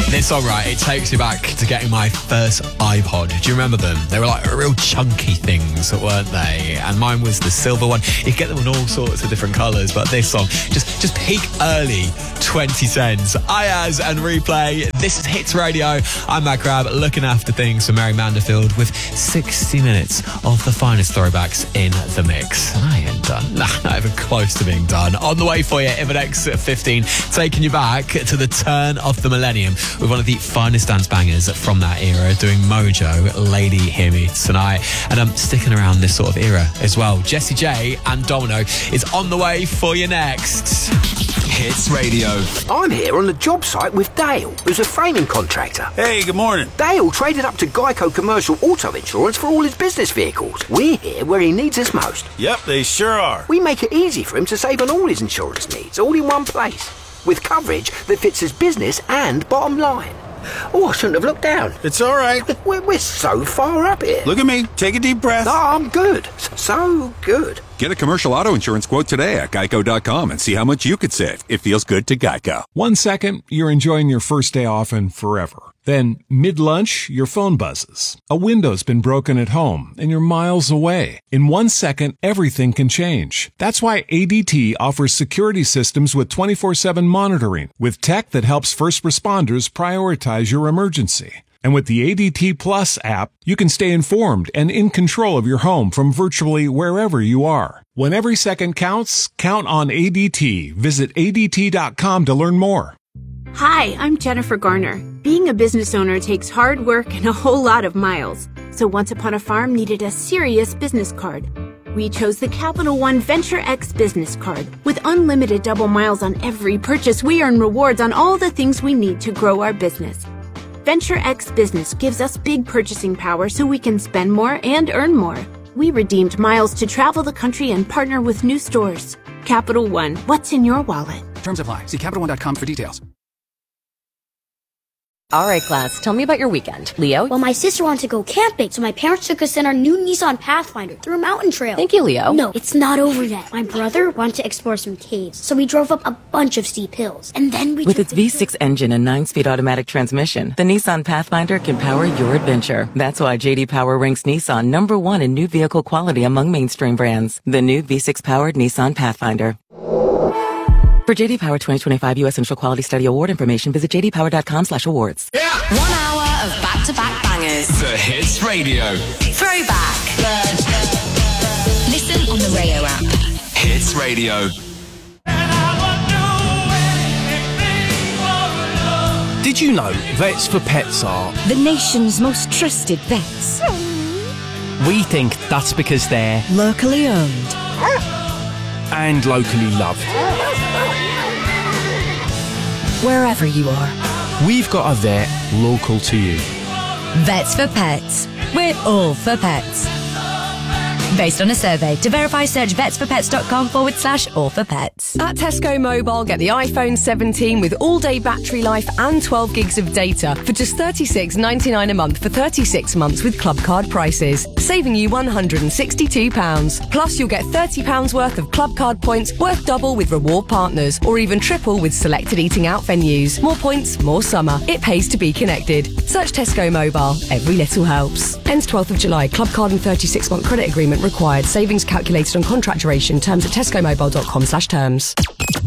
This song, right, it takes me back to getting my first iPod. Do you remember them? They were like real chunky things, weren't they? And mine was the silver one. You get them in all sorts of different colours, but this song, just peak early 20 cents. Ayaz and Replay. This is Hits Radio. I'm Matt Crab, looking after things for Mary Manderfield with 60 minutes of the finest throwbacks in the mix. And I ain't done. Not even close to being done. On the way for you in the next 15, taking you back to the turn of the millennium with one of the finest dance bangers from that era, doing Mojo, Lady Hear Me Tonight. And I'm sticking around this sort of era as well. Jessie J and Domino is on the way for you next. Hits Radio. I'm here on the job site with Dale, who's a framing contractor. Hey, good morning. Dale traded up to Geico Commercial Auto Insurance for all his business vehicles. We're here where he needs us most. Yep, they sure are. We make it easy for him to save on all his insurance needs, all in one place, with coverage that fits his business and bottom line. Oh, I shouldn't have looked down. It's all right. We're so far up here. Look at me. Take a deep breath. No, I'm good. So good. Get a commercial auto insurance quote today at geico.com and see how much you could save. It feels good to Geico. 1 second, you're enjoying your first day off and forever. Then, mid-lunch, your phone buzzes. A window's been broken at home, and you're miles away. In 1 second, everything can change. That's why ADT offers security systems with 24/7 monitoring, with tech that helps first responders prioritize your emergency. And with the ADT Plus app, you can stay informed and in control of your home from virtually wherever you are. When every second counts, count on ADT. Visit ADT.com to learn more. Hi, I'm Jennifer Garner. Being a business owner takes hard work and a whole lot of miles. So Once Upon a Farm needed a serious business card. We chose the Capital One Venture X business card. With unlimited double miles on every purchase, we earn rewards on all the things we need to grow our business. Venture X Business gives us big purchasing power so we can spend more and earn more. We redeemed miles to travel the country and partner with new stores. Capital One, what's in your wallet? Terms apply. See CapitalOne.com for details. All right, class, tell me about your weekend. Leo? Well, my sister wanted to go camping, so my parents took us in our new Nissan Pathfinder through a mountain trail. Thank you, Leo. No, it's not over yet. My brother wanted to explore some caves, so we drove up a bunch of steep hills. And then we With its V6 engine and 9-speed automatic transmission, the Nissan Pathfinder can power your adventure. That's why J.D. Power ranks Nissan #1 in new vehicle quality among mainstream brands. The new V6-powered Nissan Pathfinder. For J.D. Power 2025 U.S. Initial Quality Study Award information, visit jdpower.com/awards. Yeah. 1 hour of back-to-back bangers. The Hits Radio. Throwback. Listen on the Radio app. Hits Radio. Did you know Vets for Pets are the nation's most trusted vets? We think that's because they're locally owned and locally loved. Wherever you are, we've got a vet local to you. Vets for Pets. We're all for pets. Based on a survey. To verify, search vetsforpets.com/all-for-pets. At Tesco Mobile, get the iPhone 17 with all-day battery life and 12 gigs of data for just $36.99 a month for 36 months with club card prices, saving you £162. Plus, you'll get £30 worth of club card points worth double with reward partners, or even triple with selected eating out venues. More points, more summer. It pays to be connected. Search Tesco Mobile. Every little helps. Ends 12th of July. Club card and 36-month credit agreement required. Savings calculated on contract duration. Terms at tescomobile.com/terms.